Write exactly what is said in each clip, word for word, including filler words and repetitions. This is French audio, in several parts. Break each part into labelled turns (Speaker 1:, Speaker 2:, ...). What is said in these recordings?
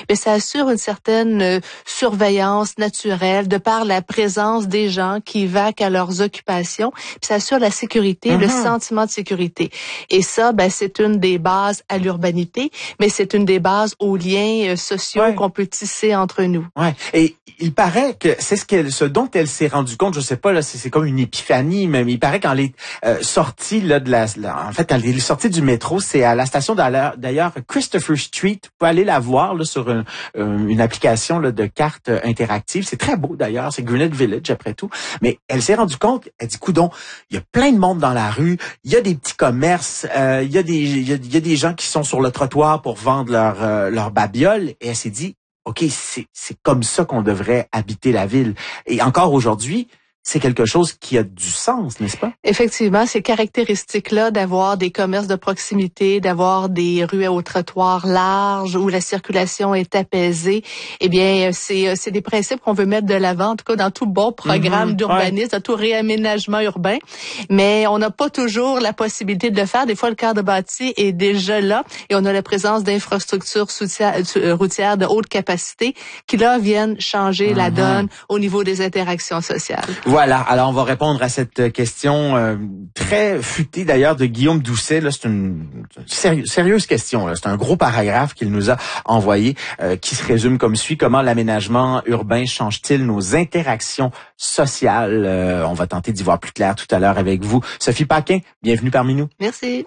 Speaker 1: mais ça assure une certaine euh, surveillance naturelle de par la présence des gens qui vaquent à leurs occupations, puis ça assure la sécurité, mm-hmm. le sentiment de sécurité. Et ça, ben, c'est une des bases à l'urbanité, mais c'est une des bases aux liens euh, sociaux ouais. qu'on peut tisser entre nous.
Speaker 2: Ouais. Et il paraît que c'est ce qu'elle, ce dont elle s'est rendue compte, je sais pas, là, c'est, c'est comme une épiphanie, mais il paraît qu'en les euh, sortie là de la, la, en fait, quand elle est sortie du métro, c'est à la station d'ailleurs, d'ailleurs Christopher Street. Vous pouvez aller la voir là sur une, une application là de carte interactive. C'est très beau d'ailleurs, c'est Greenwich Village après tout. Mais elle s'est rendue compte, elle dit coudonc, il y a plein de monde dans la rue, il y a des petits commerces, euh, il y a des, il y a, il y a des gens qui sont sur le trottoir pour vendre leur euh, leur babiole. Et elle s'est dit, ok, c'est c'est comme ça qu'on devrait habiter la ville. Et encore aujourd'hui, c'est quelque chose qui a du sens, n'est-ce pas?
Speaker 1: Effectivement, ces caractéristiques-là d'avoir des commerces de proximité, d'avoir des rues au trottoir larges où la circulation est apaisée, eh bien, c'est c'est des principes qu'on veut mettre de l'avant, en tout cas dans tout bon programme mm-hmm. d'urbanisme, ouais. dans tout réaménagement urbain. Mais on n'a pas toujours la possibilité de le faire. Des fois, le cadre bâti est déjà là et on a la présence d'infrastructures routières de haute capacité qui, là, viennent changer mm-hmm. la donne au niveau des interactions sociales.
Speaker 2: Voilà, alors on va répondre à cette question euh, très futée d'ailleurs de Guillaume Doucet. Là, c'est une série, sérieuse question. Là. C'est un gros paragraphe qu'il nous a envoyé euh, qui se résume comme suit. Comment l'aménagement urbain change-t-il nos interactions sociales? Euh, on va tenter d'y voir plus clair tout à l'heure avec vous. Sophie Paquin, bienvenue parmi nous.
Speaker 1: Merci.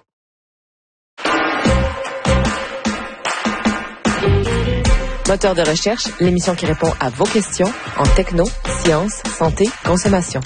Speaker 3: Moteur de recherche, l'émission qui répond à vos questions en techno, sciences, santé, consommation.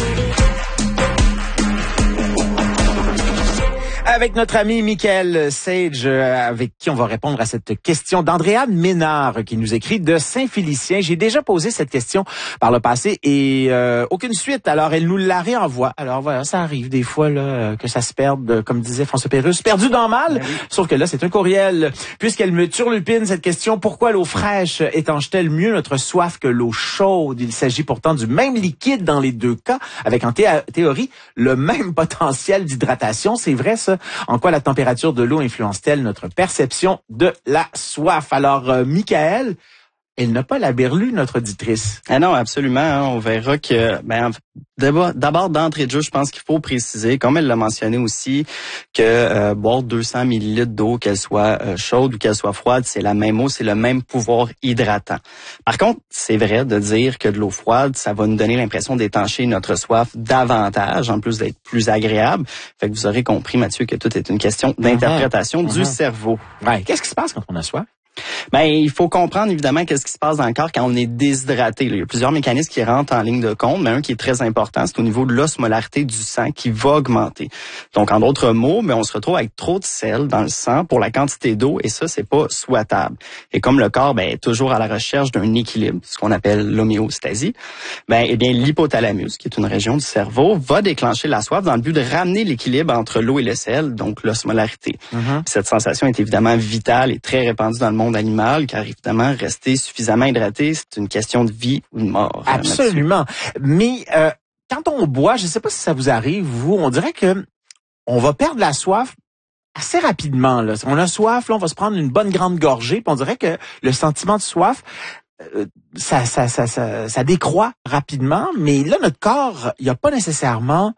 Speaker 2: Avec notre ami Michael Sage, avec qui on va répondre à cette question d'Andréane Ménard, qui nous écrit de Saint-Félicien. J'ai déjà posé cette question par le passé et euh, aucune suite. Alors, elle nous la réenvoie. Alors voilà, ça arrive des fois là que ça se perde, comme disait François Pérusse, perdu dans le mal. Oui. Sauf que là, c'est un courriel. Puisqu'elle me turlupine cette question, pourquoi l'eau fraîche étanche-t-elle mieux notre soif que l'eau chaude? Il s'agit pourtant du même liquide dans les deux cas, avec en thé- théorie le même potentiel d'hydratation. C'est vrai ça? En quoi la température de l'eau influence-t-elle notre perception de la soif? Alors, euh, Michael, elle n'a pas la berlue, notre auditrice.
Speaker 4: Ah non, absolument. Hein, on verra que, ben, d'abord, d'abord d'entrée de jeu, je pense qu'il faut préciser, comme elle l'a mentionné aussi, que euh, boire deux cents millilitres d'eau, qu'elle soit euh, chaude ou qu'elle soit froide, c'est la même eau, c'est le même pouvoir hydratant. Par contre, c'est vrai de dire que de l'eau froide, ça va nous donner l'impression d'étancher notre soif davantage, en plus d'être plus agréable. Fait que vous aurez compris, Mathieu, que tout est une question d'interprétation mm-hmm. du mm-hmm. cerveau.
Speaker 2: Ouais. Qu'est-ce qui se passe quand on a soif?
Speaker 4: Ben, il faut comprendre évidemment qu'est-ce qui se passe dans le corps quand on est déshydraté. Il y a plusieurs mécanismes qui rentrent en ligne de compte, mais un qui est très important, c'est au niveau de l'osmolarité du sang qui va augmenter. Donc, en d'autres mots, mais on se retrouve avec trop de sel dans le sang pour la quantité d'eau et ça, c'est pas souhaitable. Et comme le corps ben, est toujours à la recherche d'un équilibre, ce qu'on appelle l'homéostasie, ben, eh bien, l'hypothalamus, qui est une région du cerveau, va déclencher la soif dans le but de ramener l'équilibre entre l'eau et le sel, donc l'osmolarité. Mm-hmm. Cette sensation est évidemment vitale et très répandue dans le monde animal, car évidemment, rester suffisamment hydraté, c'est une question de vie ou de mort.
Speaker 2: Absolument. Mais euh, quand on boit, je ne sais pas si ça vous arrive, vous, on dirait que on va perdre la soif assez rapidement. Là. On a soif, là, on va se prendre une bonne grande gorgée, puis on dirait que le sentiment de soif, euh, ça, ça, ça, ça, ça décroît rapidement, mais là, notre corps, il n'a pas nécessairement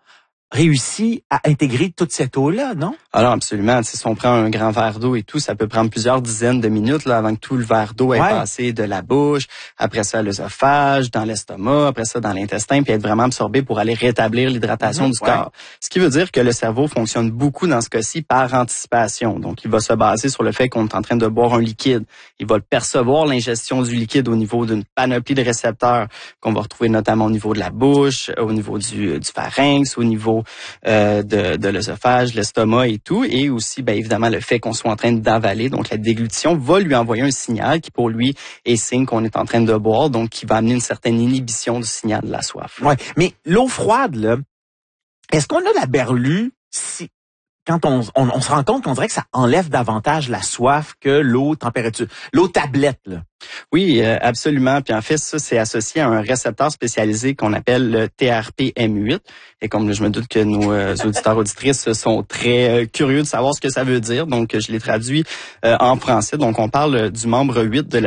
Speaker 2: réussi à intégrer toute cette eau-là, non?
Speaker 4: Alors absolument. Si on prend un grand verre d'eau et tout, ça peut prendre plusieurs dizaines de minutes là, avant que tout le verre d'eau ait ouais. passé de la bouche, après ça à l'œsophage, dans l'estomac, après ça dans l'intestin, puis être vraiment absorbé pour aller rétablir l'hydratation mmh, du ouais. corps. Ce qui veut dire que le cerveau fonctionne beaucoup dans ce cas-ci par anticipation. Donc, il va se baser sur le fait qu'on est en train de boire un liquide. Il va percevoir l'ingestion du liquide au niveau d'une panoplie de récepteurs qu'on va retrouver notamment au niveau de la bouche, au niveau du, du pharynx, au niveau Euh, de, de l'œsophage, l'estomac et tout, et aussi, bien évidemment, le fait qu'on soit en train d'avaler, donc la déglutition va lui envoyer un signal qui, pour lui, est signe qu'on est en train de boire, donc qui va amener une certaine inhibition du signal de la soif.
Speaker 2: Ouais, mais l'eau froide, là, est-ce qu'on a la berlue si quand on, on, on se rend compte qu'on dirait que ça enlève davantage la soif que l'eau température, l'eau tablette, là?
Speaker 4: Oui, euh, absolument. Puis en fait, ça, c'est associé à un récepteur spécialisé qu'on appelle le T R P M huit. Et comme je me doute que nos euh, auditeurs auditrices sont très euh, curieux de savoir ce que ça veut dire, donc je l'ai traduit euh, en français. Donc on parle du membre huit de la